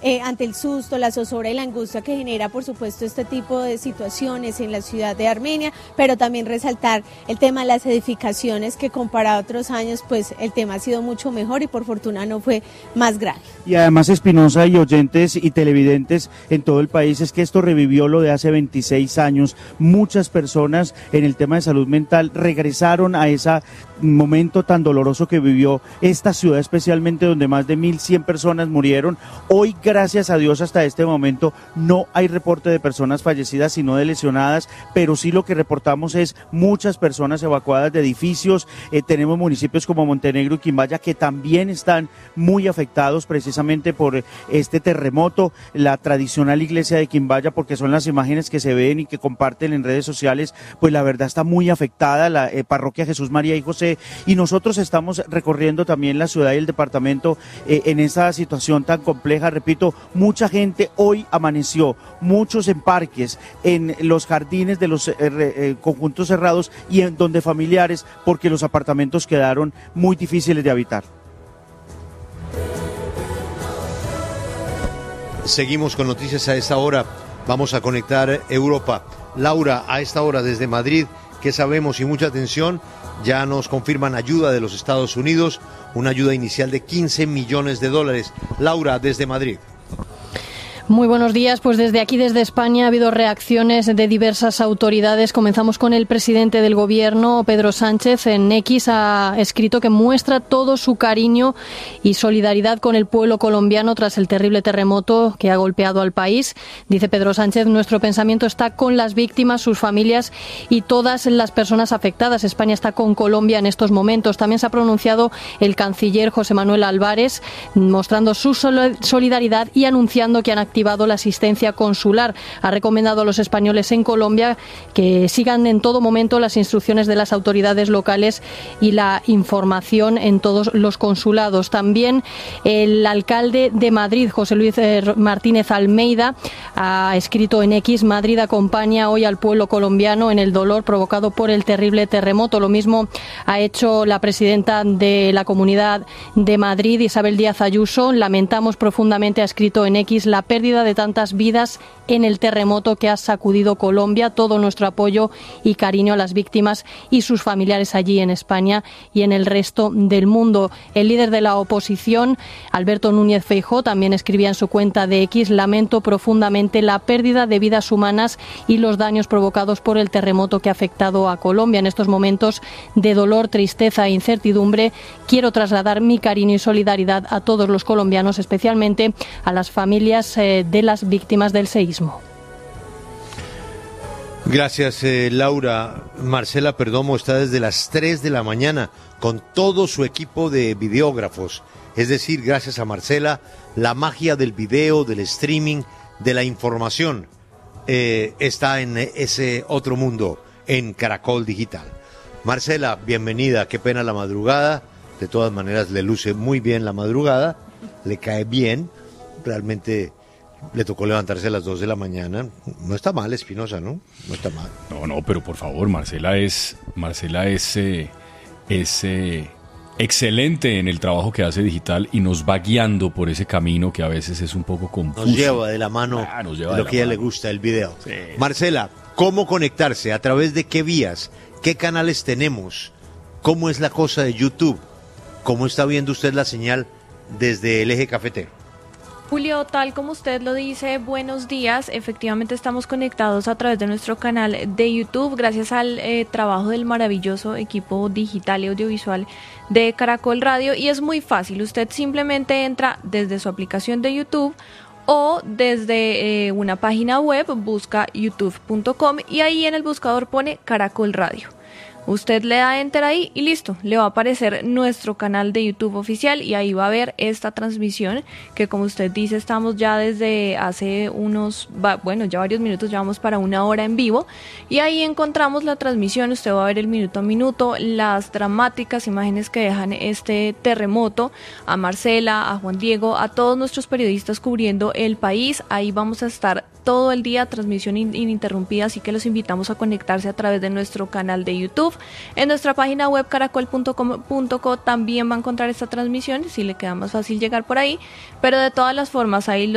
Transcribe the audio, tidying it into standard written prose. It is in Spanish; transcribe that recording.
ante el susto, la zozobra y la angustia que genera, por supuesto, este tipo de situaciones en la ciudad de Armenia, pero también resaltar el tema de las edificaciones, que comparado a otros años, pues el tema ha sido mucho mejor y por fortuna no fue más grave. Y además, Espinosa y oyentes y televidentes en todo el país, es que esto revivió lo de hace 26 años. Muchas personas en el tema de salud mental regresaron a ese momento tan doloroso que vivió esta ciudad, especialmente donde más de 1.100 personas murieron. Hoy, gracias a Dios, hasta este momento no hay reporte de personas fallecidas, sino de lesionadas, pero sí lo que reportamos es muchas personas evacuadas de edificios. Tenemos municipios como Montenegro y Quimbaya que también están muy afectados precisamente por este terremoto. La tradicional iglesia de Quimbaya, porque son las imágenes que se ven y que comparten en redes sociales, pues la verdad está muy afectada, la parroquia Jesús, María y José, y nosotros estamos recorriendo también la ciudad y el departamento en esa situación tan compleja. Repito, mucha gente hoy amaneció, muchos en parques, en los jardines de los conjuntos cerrados y en donde familiares, porque los apartamentos quedaron muy difíciles de habitar. Seguimos con noticias a esta hora. Vamos a conectar Europa. Laura, a esta hora desde Madrid, ¿qué sabemos? Y mucha atención, ya nos confirman ayuda de los Estados Unidos, una ayuda inicial de $15 millones. Laura, desde Madrid. Muy buenos días. Pues desde aquí, desde España, ha habido reacciones de diversas autoridades. Comenzamos con el presidente del Gobierno, Pedro Sánchez. En X ha escrito que muestra todo su cariño y solidaridad con el pueblo colombiano tras el terrible terremoto que ha golpeado al país. Dice Pedro Sánchez: nuestro pensamiento está con las víctimas, sus familias y todas las personas afectadas. España está con Colombia en estos momentos. También se ha pronunciado el canciller José Manuel Álvarez, mostrando su solidaridad y anunciando que han activado la asistencia consular. Ha recomendado a los españoles en Colombia que sigan en todo momento las instrucciones de las autoridades locales y la información en todos los consulados. También el alcalde de Madrid, José Luis Martínez Almeida, ha escrito en X: Madrid acompaña hoy al pueblo colombiano en el dolor provocado por el terrible terremoto. Lo mismo ha hecho la presidenta de la Comunidad de Madrid, Isabel Díaz Ayuso. Lamentamos profundamente, ha escrito en X, la pérdida de tantas vidas en el terremoto que ha sacudido Colombia. Todo nuestro apoyo y cariño a las víctimas y sus familiares allí en España y en el resto del mundo. El líder de la oposición, Alberto Núñez Feijóo, también escribía en su cuenta de X: lamento profundamente la pérdida de vidas humanas y los daños provocados por el terremoto que ha afectado a Colombia. En estos momentos de dolor, tristeza e incertidumbre, quiero trasladar mi cariño y solidaridad a todos los colombianos, especialmente a las familias de las víctimas del seísmo. Gracias, Laura. Marcela Perdomo está desde las 3 de la mañana con todo su equipo de videógrafos. Es decir, gracias a Marcela, la magia del video, del streaming, de la información está en ese otro mundo, en Caracol Digital. Marcela, bienvenida. Qué pena la madrugada. De todas maneras, le luce muy bien la madrugada, le cae bien. Realmente le tocó levantarse a las 2 de la mañana. No está mal, Espinosa, ¿no? No está mal. No, pero por favor, Marcela es excelente en el trabajo que hace digital y nos va guiando por ese camino que a veces es un poco confuso. Nos lleva de la mano de lo que a ella le gusta, el video. Sí. Marcela, ¿cómo conectarse? ¿A través de qué vías? ¿Qué canales tenemos? ¿Cómo es la cosa de YouTube? ¿Cómo está viendo usted la señal desde el eje cafetero? Julio, tal como usted lo dice, buenos días. Efectivamente estamos conectados a través de nuestro canal de YouTube, gracias al trabajo del maravilloso equipo digital y audiovisual de Caracol Radio. Y es muy fácil, usted simplemente entra desde su aplicación de YouTube o desde una página web, busca youtube.com y ahí en el buscador pone Caracol Radio. Usted le da enter ahí y listo, le va a aparecer nuestro canal de YouTube oficial y ahí va a ver esta transmisión que, como usted dice, estamos ya desde hace ya varios minutos, ya vamos para 1 hora en vivo y ahí encontramos la transmisión. Usted va a ver el minuto a minuto, las dramáticas imágenes que dejan este terremoto, a Marcela, a Juan Diego, a todos nuestros periodistas cubriendo el país. Ahí vamos a estar todo el día, transmisión ininterrumpida, así que los invitamos a conectarse a través de nuestro canal de YouTube. En nuestra página web caracol.com.co también va a encontrar esta transmisión, si le queda más fácil llegar por ahí, pero de todas las formas ahí